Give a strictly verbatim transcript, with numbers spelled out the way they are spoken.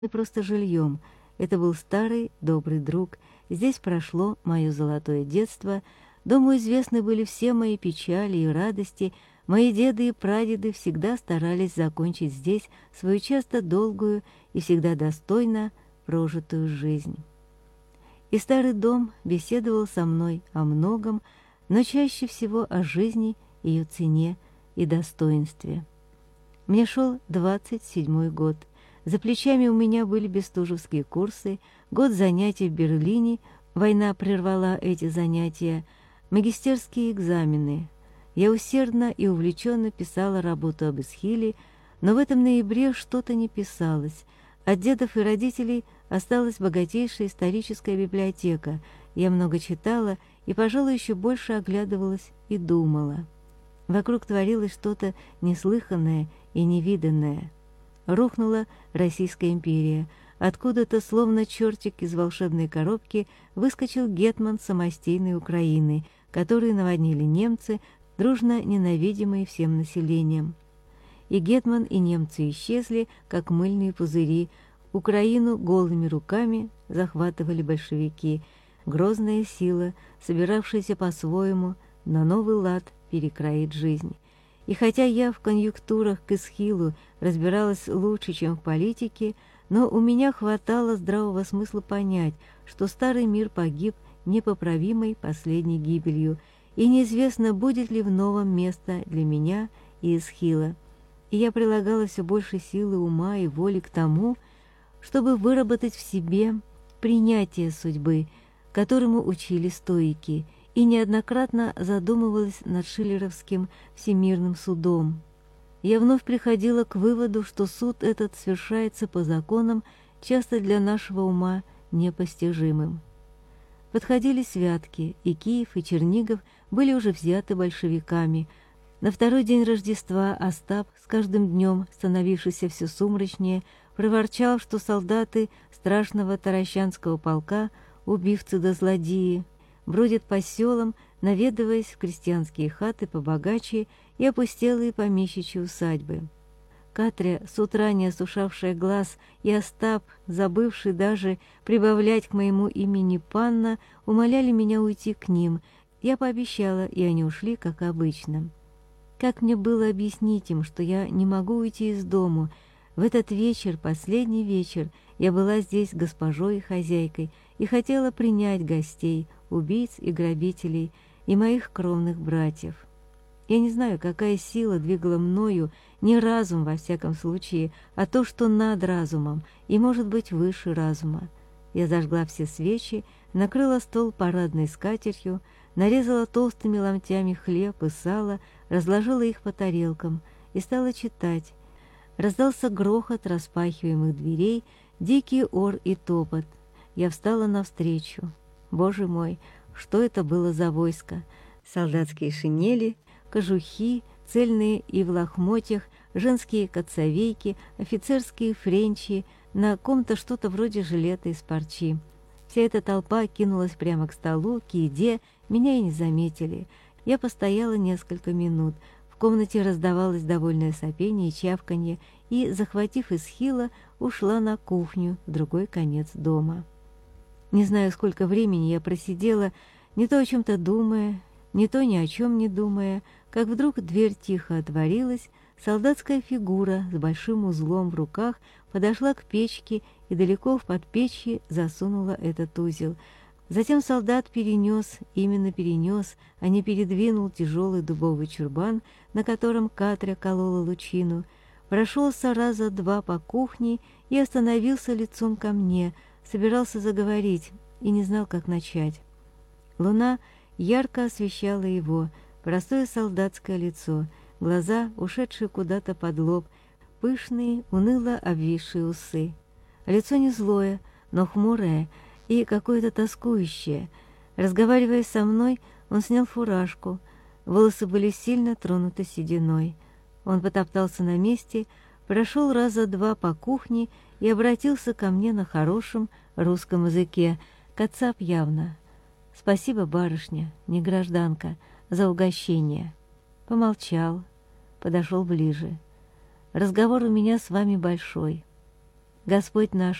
и просто жильем. Это был старый добрый друг. Здесь прошло мое золотое детство. Дому известны были все мои печали и радости. Мои деды и прадеды всегда старались закончить здесь свою часто долгую и всегда достойно прожитую жизнь. И старый дом беседовал со мной о многом, но чаще всего о жизни, ее цене и достоинстве. Мне шел двадцать седьмой год. За плечами у меня были бестужевские курсы, год занятий в Берлине, война прервала эти занятия, магистерские экзамены. Я усердно и увлеченно писала работу об Эсхиле, но в этом ноябре что-то не писалось. От дедов и родителей осталась богатейшая историческая библиотека. Я много читала и, пожалуй, еще больше оглядывалась и думала. Вокруг творилось что-то неслыханное и невиданное. Рухнула Российская империя. Откуда-то, словно чертик из волшебной коробки, выскочил гетман самостийной Украины, который наводнили немцы, дружно ненавидимые всем населением. И гетман, и немцы исчезли, как мыльные пузыри. Украину голыми руками захватывали большевики. Грозная сила, собиравшаяся по-своему на новый лад перекроить жизнь. И хотя я в конъюнктурах к Эсхилу разбиралась лучше, чем в политике, но у меня хватало здравого смысла понять, что старый мир погиб непоправимой последней гибелью, и неизвестно, будет ли в новом место для меня и Эсхила. И я прилагала все больше силы ума и воли к тому, чтобы выработать в себе принятие судьбы, которому учили стоики, и неоднократно задумывалась над шиллеровским всемирным судом. Я вновь приходила к выводу, что суд этот совершается по законам, часто для нашего ума непостижимым. Подходили святки, и Киев, и Чернигов были уже взяты большевиками. На второй день Рождества Остап, с каждым днем становившийся все сумрачнее, проворчал, что солдаты страшного Таращанского полка, убивцы да злодеи, бродят по селам, наведываясь в крестьянские хаты побогаче и опустелые помещичьи усадьбы. Катря, с утра не осушавшая глаз, и Остап, забывший даже прибавлять к моему имени Панна, умоляли меня уйти к ним. Я пообещала, и они ушли, как обычно. Как мне было объяснить им, что я не могу уйти из дому? В этот вечер, последний вечер, я была здесь госпожой и хозяйкой и хотела принять гостей, убийц и грабителей, и моих кровных братьев. Я не знаю, какая сила двигала мною, не разум во всяком случае, а то, что над разумом и, может быть, выше разума. Я зажгла все свечи, накрыла стол парадной скатертью, нарезала толстыми ломтями хлеб и сало, разложила их по тарелкам и стала читать. Раздался грохот распахиваемых дверей, дикий ор и топот. Я встала навстречу. Боже мой, что это было за войско? Солдатские шинели, кожухи, цельные и в лохмотьях, женские коцовейки, офицерские френчи, на ком-то что-то вроде жилета из парчи. Вся эта толпа кинулась прямо к столу, к еде, меня и не заметили. Я постояла несколько минут. В комнате раздавалось довольное сопение и чавканье, и, захватив Эсхила, ушла на кухню в другой конец дома. Не знаю, сколько времени я просидела, не то о чем-то думая, не то ни о чем не думая, как вдруг дверь тихо отворилась, солдатская фигура с большим узлом в руках подошла к печке и далеко в подпечье засунула этот узел. Затем солдат перенес, именно перенес, а не передвинул тяжелый дубовый чурбан, на котором Катря колола лучину, прошелся раза два по кухне и остановился лицом ко мне, собирался заговорить и не знал, как начать. Луна ярко освещала его, простое солдатское лицо, глаза, ушедшие куда-то под лоб, пышные, уныло обвисшие усы. Лицо не злое, но хмурое и какое-то тоскующее. Разговаривая со мной, он снял фуражку, волосы были сильно тронуты сединой. Он потоптался на месте, прошел раза два по кухне и обратился ко мне на хорошем русском языке, кацап явно. «Спасибо, барышня, не гражданка, за угощение». Помолчал, подошел ближе. «Разговор у меня с вами большой». Господь наш